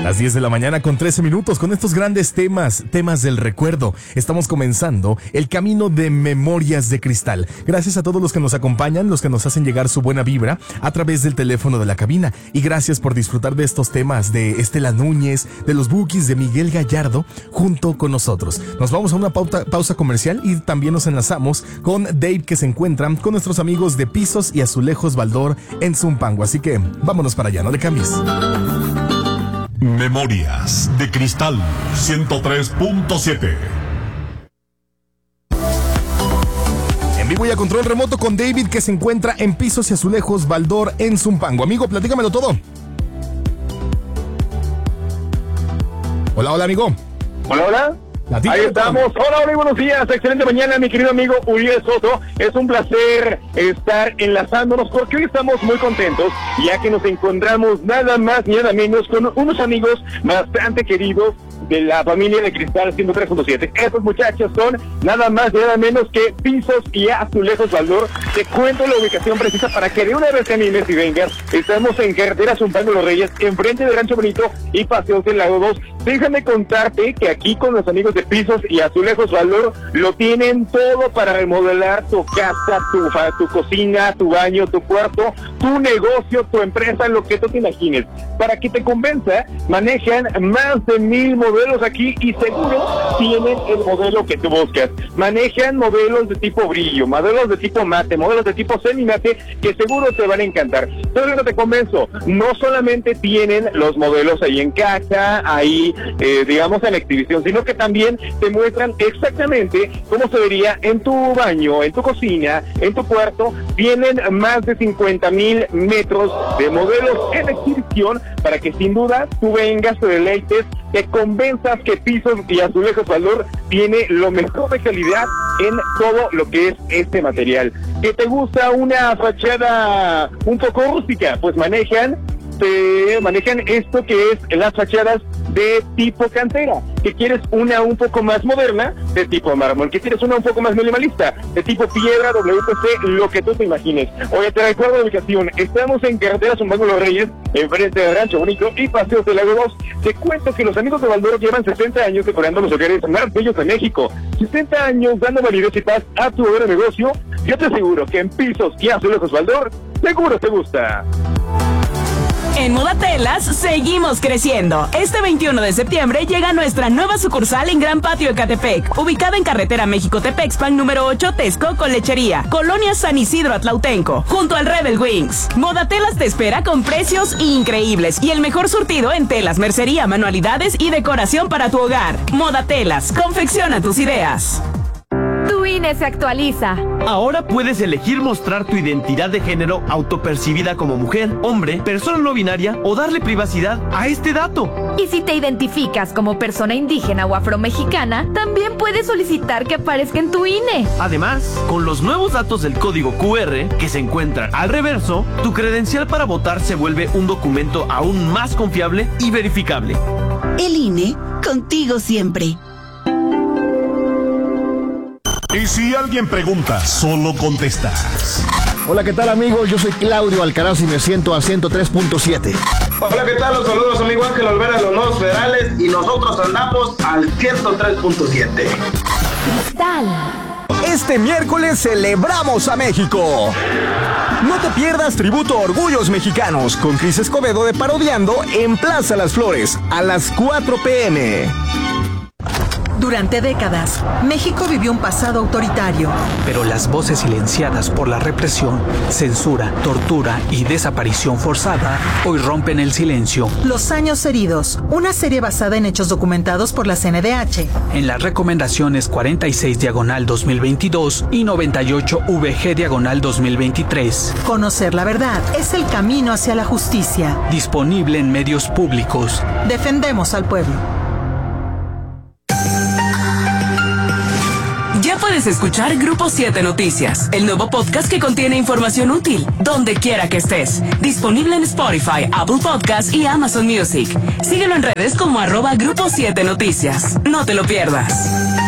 Las 10 de la mañana con 13 minutos con estos grandes temas del recuerdo. Estamos comenzando el camino de Memorias de Cristal. Gracias a todos los que nos acompañan, los que nos hacen llegar su buena vibra a través del teléfono de la cabina. Y gracias por disfrutar de estos temas de Estela Núñez, de los Bukis, de Miguel Gallardo, junto con nosotros. Nos vamos a una pausa comercial y también nos enlazamos con Dave, que se encuentran con nuestros amigos de Pisos y Azulejos Baldor en Zumpango. Así que vámonos para allá, no le cambies. Memorias de Cristal 103.7. En vivo y a control remoto con David, que se encuentra en Pisos y Azulejos Baldor en Zumpango. Amigo, platícamelo todo. Hola, amigo. Hola. Ahí estamos. Hola, buenos días. Excelente mañana, mi querido amigo Uriel Soto. Es un placer estar enlazándonos porque hoy estamos muy contentos, ya que nos encontramos nada más ni nada menos con unos amigos bastante queridos de la familia de Cristal 103.7. Estos muchachos son nada más y nada menos que Pisos y Azulejos Baldor. Te cuento la ubicación precisa para que de una vez te animes y vengas. Estamos en carretera Zumpango Los Reyes, enfrente de Rancho Bonito y Paseos del Lago 2. Déjame contarte que aquí con los amigos de Pisos y Azulejos Baldor lo tienen todo para remodelar tu casa, tu cocina, tu baño, tu cuarto, tu negocio, tu empresa, lo que tú te imagines. Para que te convenza, manejan más de 1000 modelos aquí y seguro tienen el modelo que tú buscas. Manejan modelos de tipo brillo, modelos de tipo mate, modelos de tipo semi-mate que seguro te van a encantar. Entonces no te convenzo, no solamente tienen los modelos ahí en caja, ahí digamos en exhibición, sino que también te muestran exactamente cómo se vería en tu baño, en tu cocina, en tu cuarto. Tienen más de 50,000 metros de modelos en exhibición para que sin duda tú vengas, te deleites, te convenzas que Pisos y Azulejos Baldor tiene lo mejor de calidad en todo lo que es este material. ¿Que te gusta una fachada un poco rústica? Pues manejan esto que es las fachadas de tipo cantera. Que quieres una un poco más moderna, de tipo mármol. Que quieres una un poco más minimalista, de tipo piedra, WPC, lo que tú te imagines. Oye, te recuerdo la ubicación. Estamos en carretera Zumpango Los Reyes, enfrente de Rancho Bonito y Paseos del Lago 2. Te cuento que los amigos de Baldor llevan 60 años decorando los hogares más bellos de México. 60 años dando validez y paz a tu hogar de negocio. Yo te aseguro que en Pisos y Azulejos Baldor, seguro te gusta. En Modatelas seguimos creciendo. Este 21 de septiembre llega nuestra nueva sucursal en Gran Patio Ecatepec, ubicada en carretera México-Tepexpan número 8, Texcoco Lechería, Colonia San Isidro Atlautenco, junto al Rebel Wings. Modatelas te espera con precios increíbles y el mejor surtido en telas, mercería, manualidades y decoración para tu hogar. Modatelas, confecciona tus ideas. Tu INE se actualiza. Ahora puedes elegir mostrar tu identidad de género autopercibida como mujer, hombre, persona no binaria o darle privacidad a este dato. Y si te identificas como persona indígena o afromexicana, también puedes solicitar que aparezca en tu INE. Además, con los nuevos datos del código QR que se encuentran al reverso, tu credencial para votar se vuelve un documento aún más confiable y verificable. El INE, contigo siempre. Y si alguien pregunta, solo contestas. Hola, ¿qué tal, amigos? Yo soy Claudio Alcaraz y me siento a 103.7. Hola, ¿qué tal? Los saludos, amigo Ángel Olvera de los Nuevos Federales y nosotros andamos al 103.7. Cristal. Este miércoles celebramos a México. No te pierdas Tributo a Orgullos Mexicanos con Cris Escobedo de Parodiando en Plaza Las Flores a las 4 p.m. Durante décadas, México vivió un pasado autoritario. Pero las voces silenciadas por la represión, censura, tortura y desaparición forzada hoy rompen el silencio. Los años heridos, una serie basada en hechos documentados por la CNDH. En las recomendaciones 46/2022 y 98/VG/2023. Conocer la verdad es el camino hacia la justicia. Disponible en medios públicos. Defendemos al pueblo. Ya puedes escuchar Grupo 7 Noticias, el nuevo podcast que contiene información útil, donde quiera que estés. Disponible en Spotify, Apple Podcasts y Amazon Music. Síguelo en redes como @Grupo 7 Noticias. No te lo pierdas.